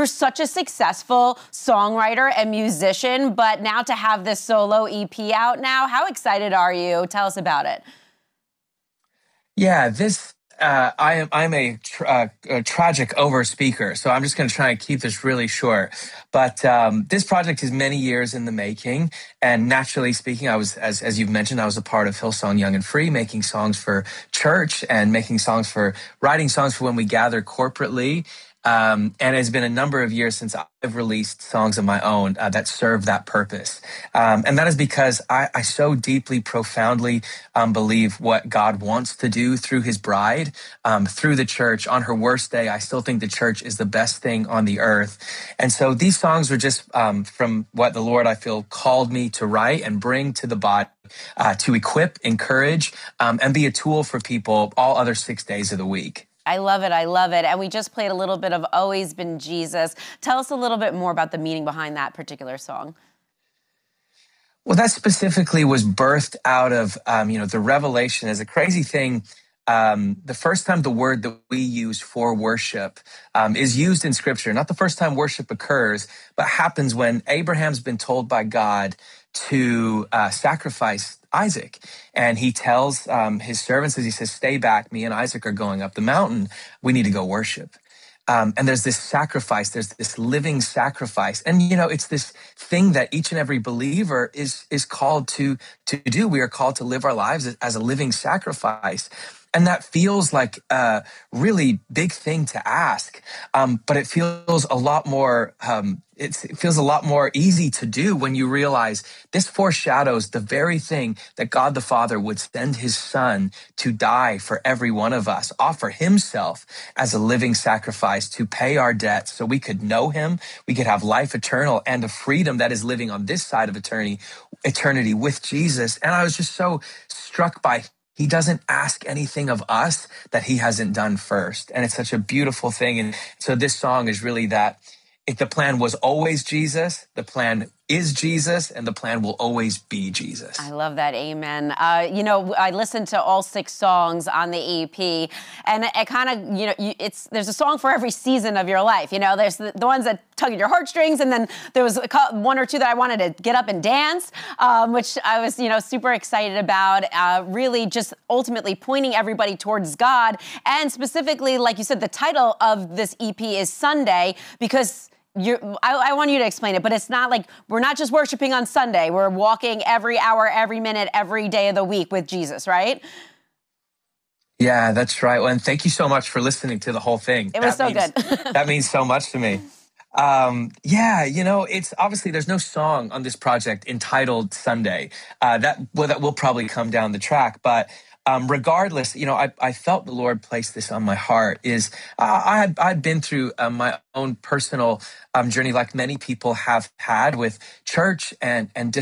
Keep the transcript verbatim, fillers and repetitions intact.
you're such a successful songwriter and musician, but now to have this solo E P out now, how excited are you? Tell us about it. Yeah, this uh, I am I'm a, tra- uh, a tragic over speaker, so I'm just going to try and keep this really short. But um, this project is many years in the making, and naturally speaking, I was as as you've mentioned, I was a part of Hillsong Young and Free, making songs for church and making songs for writing songs for when we gather corporately. Um, and it's been a number of years since I've released songs of my own uh, that serve that purpose. Um, and that is because I, I so deeply, profoundly um, believe what God wants to do through his bride, um, through the church. On her worst day, I still think the church is the best thing on the earth. And so these songs were just um, from what the Lord, I feel, called me to write and bring to the body. Uh, to equip, encourage, um, and be a tool for people all other six days of the week. I love it. I love it. And we just played a little bit of Always Been Jesus. Tell us a little bit more about the meaning behind that particular song. Well, that specifically was birthed out of, um, you know, the revelation is a crazy thing. Um, the first time the word that we use for worship um, is used in Scripture, not the first time worship occurs, but happens when Abraham's been told by God to uh, sacrifice Isaac. And he tells um, his servants, as he says, stay back, me and Isaac are going up the mountain. We need to go worship. Um, and there's this sacrifice, there's this living sacrifice. And, you know, it's this thing that each and every believer is is called to, to do. We are called to live our lives as a living sacrifice. And that feels like a really big thing to ask, um, but it feels a lot more. Um, it's, it feels a lot more easy to do when you realize this foreshadows the very thing that God the Father would send His Son to die for every one of us, offer Himself as a living sacrifice to pay our debts, so we could know Him, we could have life eternal, and the freedom that is living on this side of eternity, eternity with Jesus. And I was just so struck by. He doesn't ask anything of us that he hasn't done first. And it's such a beautiful thing. And so this song is really that if the plan was always Jesus, the plan is Jesus, and the plan will always be Jesus. I love that. Amen. Uh, you know, I listened to all six songs on the E P, and it, it kind of, you know, you, it's there's a song for every season of your life. You know, there's the, the ones that tug at your heartstrings, and then there was a, one or two that I wanted to get up and dance, um, which I was, you know, super excited about. Uh, really, just ultimately pointing everybody towards God, and specifically, like you said, the title of this E P is Sunday, because You're, I, I want you to explain it, but it's not like we're not just worshiping on Sunday. We're walking every hour, every minute, every day of the week with Jesus, right? Yeah, that's right. Well, and thank you so much for listening to the whole thing. It was that so means, good. That means so much to me. Um, yeah, you know, it's obviously there's no song on this project entitled Sunday. Uh, that well, that will probably come down the track, but. Um, regardless, you know, I, I felt the Lord placed this on my heart is uh, I had, I'd been through uh, my own personal um, journey like many people have had with church and, and